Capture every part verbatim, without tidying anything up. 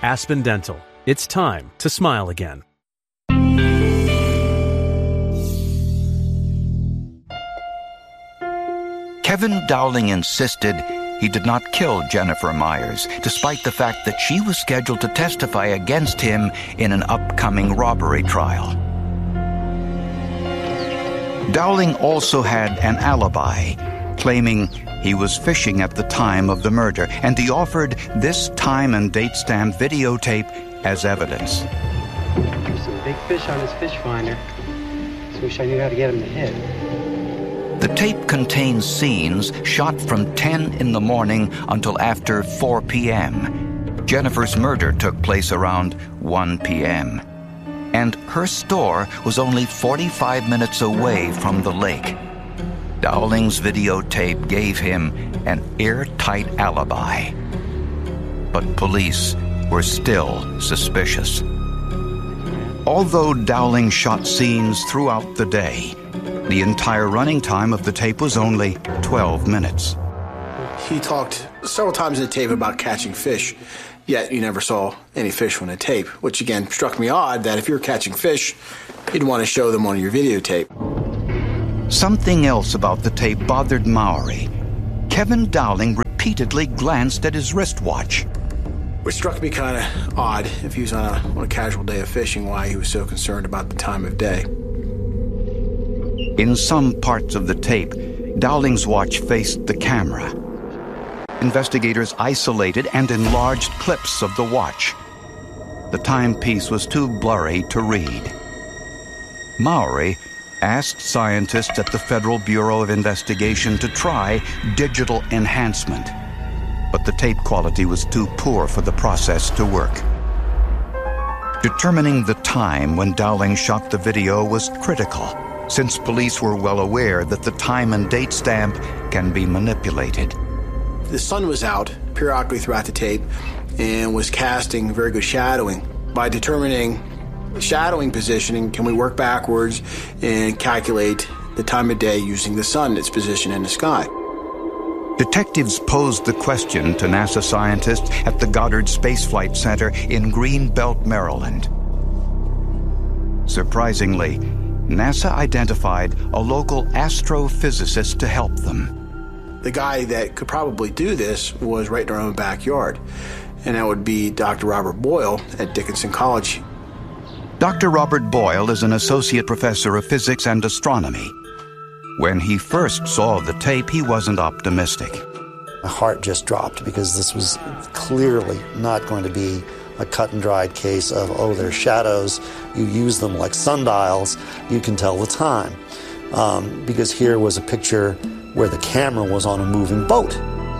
Aspen Dental. It's time to smile again. Kevin Dowling insisted he did not kill Jennifer Myers, despite the fact that she was scheduled to testify against him in an upcoming robbery trial. Dowling also had an alibi, claiming he was fishing at the time of the murder, and he offered this time and date stamp videotape as evidence. There's some big fish on his fish finder. So wish I knew how to get him to hit. The tape contains scenes shot from ten in the morning until after four p.m. Jennifer's murder took place around one p.m. and her store was only forty-five minutes away from the lake. Dowling's videotape gave him an airtight alibi. But police were still suspicious. Although Dowling shot scenes throughout the day, the entire running time of the tape was only twelve minutes. He talked several times in the tape about catching fish, yet you never saw any fish on the tape, which again struck me odd that if you're catching fish, you'd want to show them on your videotape. Something else about the tape bothered Mowry. Kevin Dowling repeatedly glanced at his wristwatch. Which struck me kind of odd, if he was on a, on a casual day of fishing, why he was so concerned about the time of day. In some parts of the tape, Dowling's watch faced the camera. Investigators isolated and enlarged clips of the watch. The timepiece was too blurry to read. Mowry asked scientists at the Federal Bureau of Investigation to try digital enhancement, but the tape quality was too poor for the process to work. Determining the time when Dowling shot the video was critical, since police were well aware that the time and date stamp can be manipulated. The sun was out periodically throughout the tape and was casting very good shadowing. By determining shadowing positioning, can we work backwards and calculate the time of day using the sun, its position in the sky? Detectives posed the question to NASA scientists at the Goddard Space Flight Center in Greenbelt, Maryland. Surprisingly, NASA identified a local astrophysicist to help them. The guy that could probably do this was right in our own backyard, and that would be Doctor Robert Boyle at Dickinson College. Doctor Robert Boyle is an associate professor of physics and astronomy. When he first saw the tape, he wasn't optimistic. My heart just dropped because this was clearly not going to be a cut and dried case of, oh, they're shadows, you use them like sundials, you can tell the time. Um, because here was a picture where the camera was on a moving boat.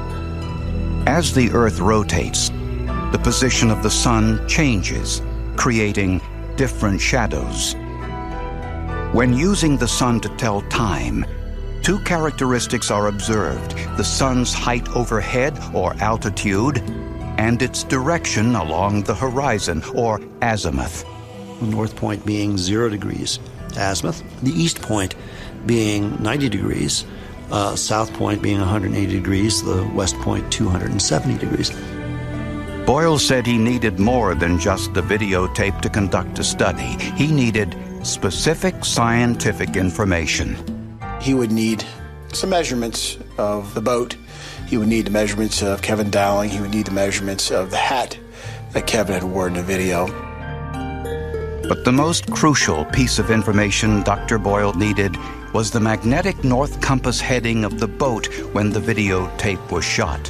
As the Earth rotates, the position of the sun changes, creating different shadows. When using the sun to tell time, two characteristics are observed: the sun's height overhead, or altitude, and its direction along the horizon, or azimuth. The north point being zero degrees azimuth, the east point being ninety degrees, uh, south point being one hundred eighty degrees, the west point two hundred seventy degrees. Boyle said he needed more than just the videotape to conduct a study. He needed specific scientific information. He would need some measurements of the boat. He would need the measurements of Kevin Dowling. He would need the measurements of the hat that Kevin had worn in the video. But the most crucial piece of information Doctor Boyle needed was the magnetic north compass heading of the boat when the videotape was shot.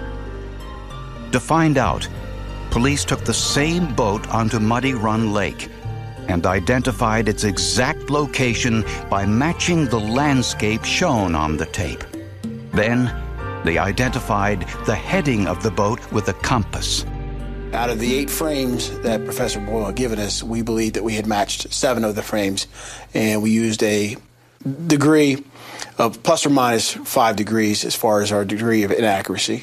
To find out, police took the same boat onto Muddy Run Lake and identified its exact location by matching the landscape shown on the tape. Then, they identified the heading of the boat with a compass. Out of the eight frames that Professor Boyle had given us, we believed that we had matched seven of the frames, and we used a degree of plus or minus five degrees as far as our degree of inaccuracy.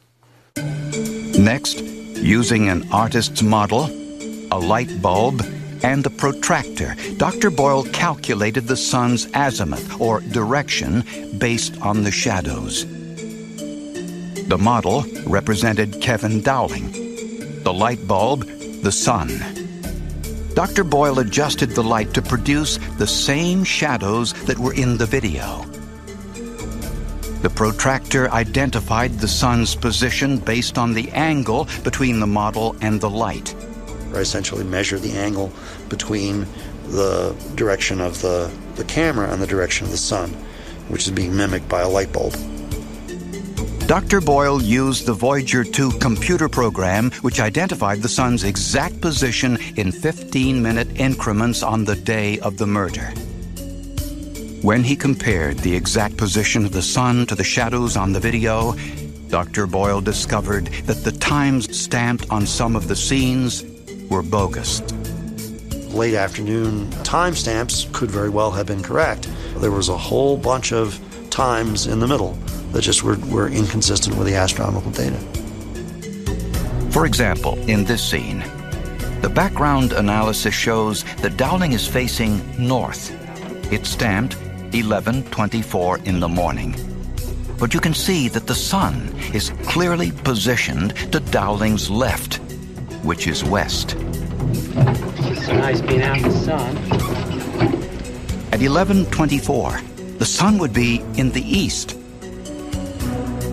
Next, using an artist's model, a light bulb, and a protractor, Doctor Boyle calculated the sun's azimuth, or direction, based on the shadows. The model represented Kevin Dowling. The light bulb, the sun. Doctor Boyle adjusted the light to produce the same shadows that were in the video. The protractor identified the sun's position based on the angle between the model and the light. I essentially measure the angle between the direction of the, the camera and the direction of the sun, which is being mimicked by a light bulb. Doctor Boyle used the Voyager two computer program, which identified the sun's exact position in fifteen-minute increments on the day of the murder. When he compared the exact position of the sun to the shadows on the video, Doctor Boyle discovered that the times stamped on some of the scenes were bogus. Late afternoon timestamps could very well have been correct. There was a whole bunch of times in the middle that just were, were inconsistent with the astronomical data. For example, in this scene, the background analysis shows that Dowling is facing north. It's stamped eleven twenty-four in the morning. But you can see that the sun is clearly positioned to Dowling's left, which is west. It's so nice being out in the sun. At eleven twenty-four, the sun would be in the east,